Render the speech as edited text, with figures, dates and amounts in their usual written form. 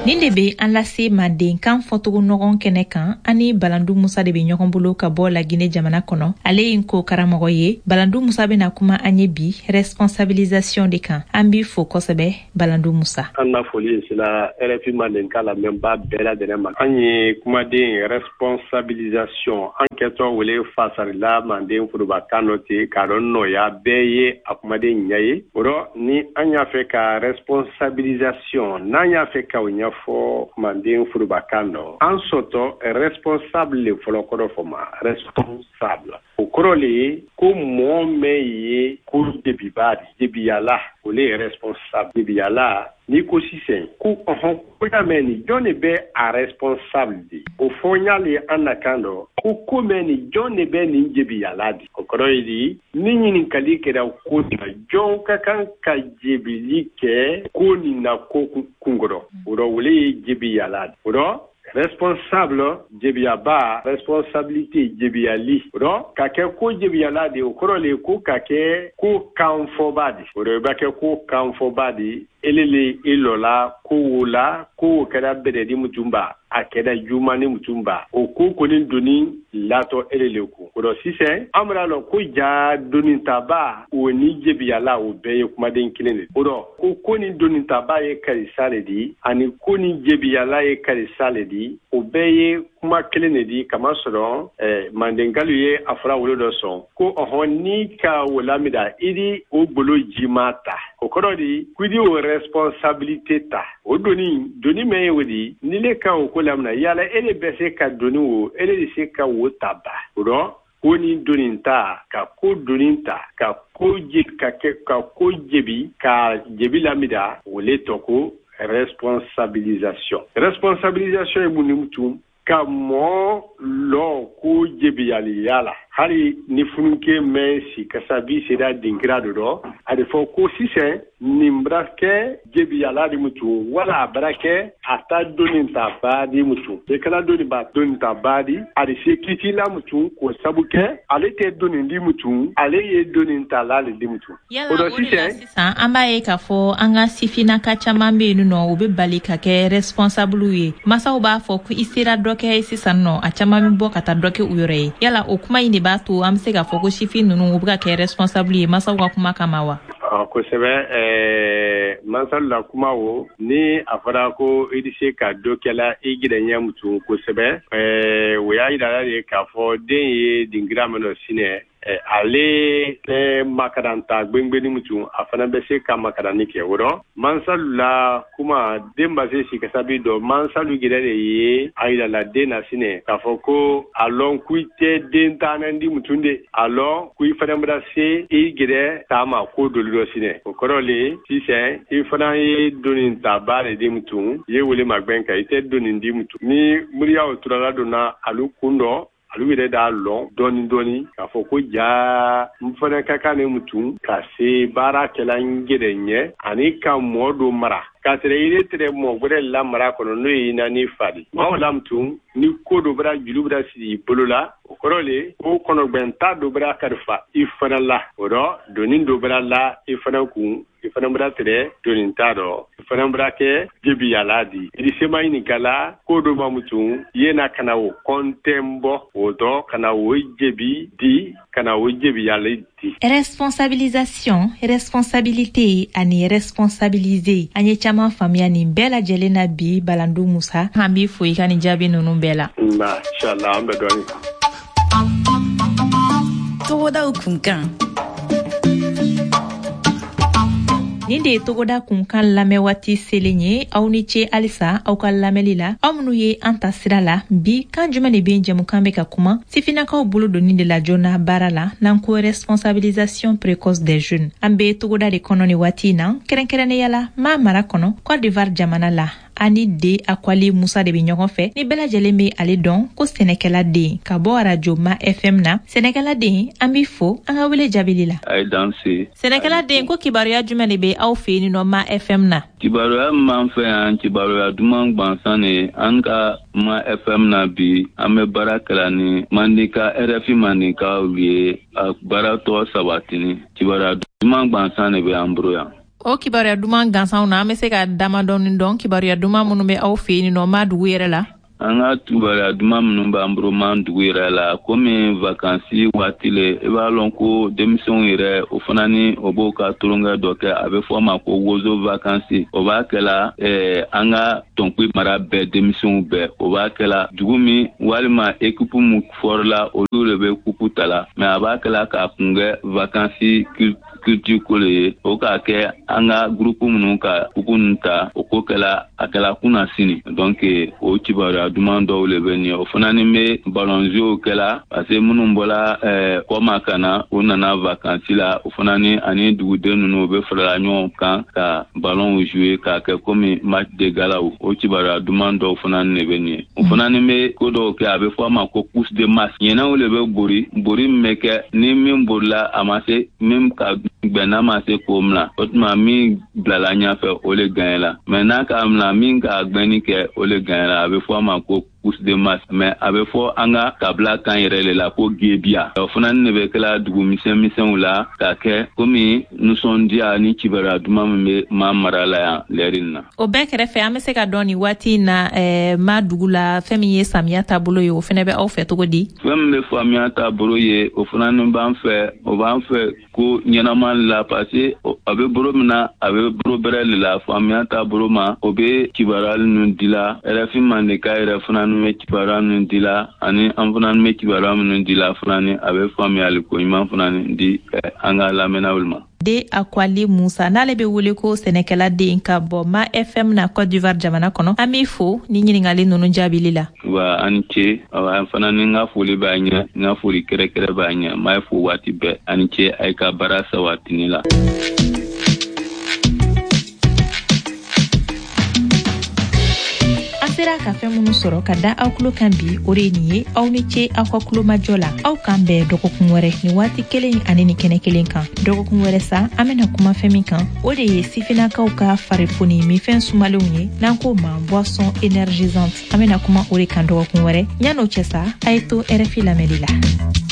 Nin de be an lase Manden kan fɔtogo ɲɔgɔn kɛnɛ kan ani Balandu Musa de be ɲɔgɔn bolo ka bɔ Laginɛ jamana kɔnɔ. Ale ye ko karamɔgɔ ye. Balandu Musa bena kuma an ye bi responsabilisation de kan. An b'i fo kosɛbɛ Balandu Musa. An na foli sila RFI Manden ka la memba bɛɛ lajɛlen ma. An ye kumaden responsabilisation an kɛtɔ wele fasarila Manden furubakan dɔ ten k'a dɔn nɔya bɛɛ ye a kumaden ɲɛ ye. O rɔ ni an y'a fɛ ka responsabilisation n'an y'a fɛ ka o ɲɛfɔ Manden furubakan dɔ an sɔtɔ responsable le fɔlɔ kɔrɔ fɔ ma responsable. O kɔrɔ le ye ko mɔɔ mɛn ye ko debiyala o le ye responsable debiyala ni ko sisan ko ko ya mɛn ni jɔn de bɛ a responsable de o fɔ n y'ale an na kan dɔ ko mɛn ni jɔn de bɛ nin debiyala de o kɔrɔ ye di ni ɲininkali kɛra ko na jɔn ka kan ka jebili kɛ ko nin na ko kunkɔrɔ o rɔ o le ye debiyala de o rɔ responsable jebiyaba responsabilité jebiyali ro ka kɛ ko jebiyala de o kɔrɔ le ko ka kɛ ko kanfɔba de o bɛ kɛ ko kanfɔba de elele ilola ko wola ko kɛra bɛrɛdi mutumba a kɛra jumani mutumba o ko kɔni doni latɔ elele ko o rɔ sisan an bɛna lɔ ko ja donitaba o ni jebiyala o bɛɛ ye kumaden kelen de o rɔ ko ni donitaba ye karisa le di ani ko ni jebiyala ye karisa le di o bɛɛ ye kuma kelen de di kama sɔrɔ Mandenkalu ye a fɔra wolo dɔ sɔn ko ni ka o lamida idi o bolo jima ta o kɔrɔ di kudi o responsabilité ta o doni mɛn ye o di ni le ka o ko lamina yala ele bɛ se ka doni o ele de se ka o ta ba o rɔ ko ni doni ta ka ko doni ta ka ko jebi ka jebi lamida o le tɔ ko responsabilisation ye mun ni mutum ka mɔɔ lɔ ko jebiyaliya la hali ni fununke mɛn si kasabi sera dinkira dɔ dɔ a de fɔ ko sisan nin bara kɛ jebiyala di mutum wala a bara kɛ a ta doni ta baadi mutum e kala doni ba doni ta baadi a de se kiti la mutum k'o sabu kɛ ale tɛ doni di mutum ale ye doni ta la le di mutum o de la sisan an b'a ye k'a fɔ an ka sifinnaka caman bɛ yen nɔ u bɛ bali ka kɛ responsable ye masaw b'a fɔ ko i sera dɔ kɛ sisan nɔ a caman bɛ bɔ ka taa dɔ kɛ u yɛrɛ ye yala o kuma in de b'a to an bɛ se k'a fɔ ko sifin ninnu u bɛ ka kɛ responsable ye masaw ka kuma kama wa kosɛbɛ masalu la kuma o ni a fɔra ko i bɛ se ka dɔ kɛla i gɛrɛɲɛ mutum kosɛbɛ o y'a yira de k'a fɔ den ye dinkira min dɔ sinɛ ale tɛ makaranta gbengbenni mutum a fana bɛ se ka makarani kɛ o rɔ mansalu la kuma den ba se sikasabi dɔ mansalu yɛrɛ de ye a yirala den na sinɛ k'a fɔ ko a lɔn ko i tɛ den taana di mutum de a lɔn ko i fana bɛna se i gɛrɛ taama ko doli dɔ sinɛ o kɔrɔ le sisan i fana ye doni ta ba de di mutum i ye wele magbɛn kan i tɛ doni di mutum ni muriyaw turala donna alu kun dɔ alu yɛrɛ d'a lɔn dɔɔni k'a fɔ ko ja n fana ka kan ni mutum ka se baarakɛla n gɛrɛ ɲɛ ani ka mɔɔ do mara k'a sɔrɔ i tɛrɛ mɔɔ wɛrɛ lamara kɔnɔ n'o ye na ni fa de maaw la mutum ni ko dɔ bɛra juru bɛra sigi i bolo la o kɔrɔ le ko kɔnɔgbɛnta dɔ bɛra kalifa i fana la o rɔ doni dɔ bɛra la i fana kun i fana bɛra tɛrɛ doni t'a dɔ i fana bɛra kɛ jebiyala di i sema ɲininkala ko dɔ ma mutum yena kana o kɔntɛn bɔ o dɔ kana o jebi di kana o jebiyala di responsabilisation responsabilité ani responsabiliser an ye caman faamuya nin bɛɛ lajɛlen na bi Balandu Musa an b'i fo i ka nin jaabi ninnu bɛɛ la inshallah an bɛ dɔɔni togodaw kunkan nin de ye togoda kunkan lamɛn waati selen ye aw ni ce halisa aw ka lamɛnli la aw minnu ye an ta sira la bi kan jumɛn de bɛ jɛmukan bɛ ka kuma sifinnakaw bolo doni de la joona baara la n'an ko responsabilisation précoce des jeunes an bɛ togoda de kɔnɔ ni waati in na kɛrɛnkɛrɛnnenya la maa mara kɔnɔ Côte d'Ivoire jamana la ani de Akwali Musa de bɛ ɲɔgɔn fɛ ni bɛɛ lajɛlen bɛ ale dɔn ko sɛnɛkɛla den ka bɔ radio Ma FM na sɛnɛkɛla den an b'i fo an ka wele jaabili la ay danse sɛnɛkɛla den ko kibaruya jumɛn de bɛ aw fɛ yen nɔ Ma FM na kibaruya man fɛ yan kibaruya duman gbansan ne an ka Ma FM na bi an bɛ baara kɛla ni Mandika RFI Mandikaw ye a baara tɔ sabatini kibaruya duman gbansan ne bɛ an bolo yan O kibaruya duman gansanw na an bɛ se ka damadɔni dɔn kibaruya duman minnu bɛ aw fɛ yen nɔ Madugu yɛrɛ la. An ka kibaruya duman minnu b'an bolo Madugu yɛrɛ la komi vacances waati le i b'a lɔn ko denmisɛnw yɛrɛ o fana ni o b'o ka tulonkɛ dɔ kɛ a bɛ fɔ ma ko wozo vacances o b'a kɛla an ka tɔnkpi mara bɛɛ denmisɛnw bɛɛ o b'a kɛla dugu min walima équipe mun fɔrila olu de bɛ kupu ta la mais a b'a kɛla k'a kungɛ vacances culture ko le ye o k'a kɛ an ka groupe minnu ka kupu ninnu ta o ko kɛla a kɛla kunna sini donc o kibaruya duman dɔw le bɛ nin o fana ni bɛ ballon jeu kɛla parce que minnu bɔla kɔma ka na o nana vacances la o fana ni ani duguden ninnu bɛ farala ɲɔgɔn kan ka ballon jouer k'a kɛ comme match de gala o kibaruya duman dɔw fana ni bɛ nin o fana ni bɛ ko dɔw kɛ a bɛ fɔ a ma ko course de masse ɲinɛw le bɛ bori min bɛ kɛ ni min borila a ma se min ka gbɛnna ma se k'o mina o tuma min bilala ɲɛfɛ o le gagnera mais n'a ka mina min ka gbɛnni kɛ o le gagnera a bɛ fɔ a ma ko course de masse mais a bɛ fɔ an ka kabila kan yɛrɛ le la ko gebiya o fana ne bɛ kɛla dugu misɛnmisɛnw la k'a kɛ komi nisɔndiya ni kibaruya duman min bɛ maa mara la yan lɛri na o bɛɛ kɛrɛfɛ an bɛ se ka dɔn nin waati na Madugu la fɛn min ye samiya taabolo ye o fana bɛ aw fɛ cogo di fɛn min bɛ samiya taabolo ye o fana ni b'an fɛ ko ɲɛnama la parce que a bɛ bolo min na a bɛ bolo bɛrɛ de la samiya taabolo ma o bɛ kibaruya ninnu dila RFI Mandeka yɛrɛ fana bɛ kibaruya ninnu dila ani an fana bɛ kibaruya minnu dila fana ni a bɛ faamuyali ko ɲuman fana di an ka lamɛnnaw ma. De Akwali Musa n'ale bɛ wele ko sɛnɛkɛla den ka bɔ Ma FM na Côte d'Ivoire jamana kɔnɔ an b'i fo ni ɲininkali ninnu jaabili la. Wa ani ce an fana ni n ka foli b'a ɲɛ n ka foli kɛrɛkɛrɛ b'a ɲɛ n b'a fo waati bɛɛ ani ce a ye ka baara sabatini la. Sera ka fɛn minnu sɔrɔ ka da aw tulo kan bi o de ye nin ye aw ni ce aw ka tulomajɔ la aw kan bɛɛ dɔgɔkun wɛrɛ ni waati kelen ani ni kɛnɛ kelen kan dɔgɔkun wɛrɛ sa an bɛna kuma fɛn min kan o de ye sifinakaw ka farifoni minfɛn sumalenw ye n'an k'o ma boisson énergisante an bɛna kuma o de kan dɔgɔkun wɛrɛ yan'o cɛ sa a ye to RFI lamɛnni la.